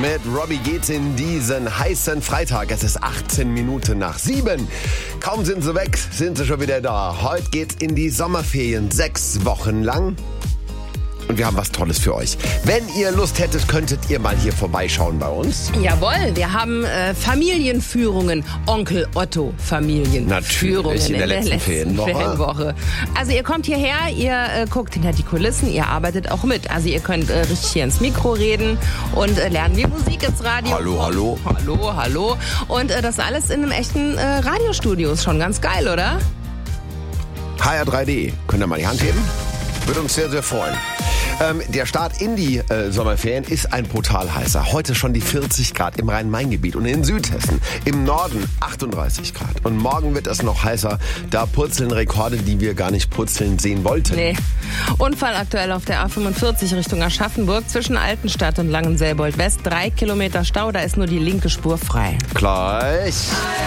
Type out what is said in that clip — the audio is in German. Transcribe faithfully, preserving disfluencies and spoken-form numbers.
Mit Robbie geht's in diesen heißen Freitag. Es ist achtzehn Minuten nach sieben. Kaum sind sie weg, sind sie schon wieder da. Heute geht's in die Sommerferien, sechs Wochen lang. Und wir haben was Tolles für euch. Wenn ihr Lust hättet, könntet ihr mal hier vorbeischauen bei uns. Jawohl, wir haben äh, Familienführungen. Onkel Otto Familienführungen. Natürlich, in der, in der letzten, letzten Ferienwoche. Ferienwoche. Also ihr kommt hierher, ihr äh, guckt hinter die Kulissen, ihr arbeitet auch mit. Also ihr könnt äh, richtig hier ins Mikro reden und äh, lernen, wie Musik ins Radio Hallo, kommt. hallo. Hallo, hallo. Und äh, das alles in einem echten äh, Radiostudio. Ist schon ganz geil, oder? H R drei D. Könnt ihr mal die Hand heben? Würde uns sehr, sehr freuen. Ähm, der Start in die äh, Sommerferien ist ein brutal heißer. Heute schon die vierzig Grad im Rhein-Main-Gebiet und in Südhessen. Im Norden achtunddreißig Grad. Und morgen wird es noch heißer. Da purzeln Rekorde, die wir gar nicht purzeln sehen wollten. Nee. Unfall aktuell auf der A fünfundvierzig Richtung Aschaffenburg zwischen Altenstadt und Langenselbold West. Drei Kilometer Stau, da ist nur die linke Spur frei. Gleich.